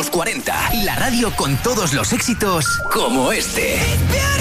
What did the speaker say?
los 40. Y la radio con todos los éxitos como este.